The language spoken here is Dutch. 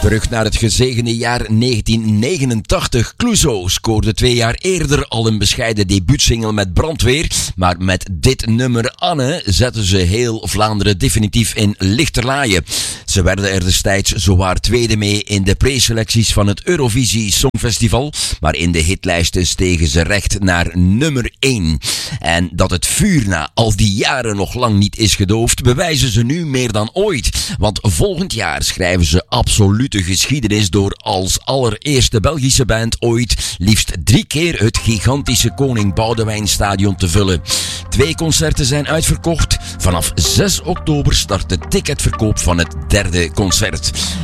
Terug naar het gezegende jaar 1989. Clouseau scoorde 2 jaar eerder al een bescheiden debuutsingle met Brandweer. Maar met dit nummer Anne zetten ze heel Vlaanderen definitief in lichterlaaien. Ze werden er destijds zowaar tweede mee in de preselecties van het Eurovisie Songfestival. Maar in de hitlijsten stegen ze recht naar nummer 1. En dat het vuur na al die jaren nog lang niet is gedoofd, bewijzen ze nu meer dan ooit. Want volgend jaar schrijven ze absolute geschiedenis door als allereerste Belgische band ooit liefst 3 keer het gigantische Koning Boudewijnstadion te vullen. 2 concerten zijn uitverkocht. Vanaf 6 oktober start de ticketverkoop van het 3e concert.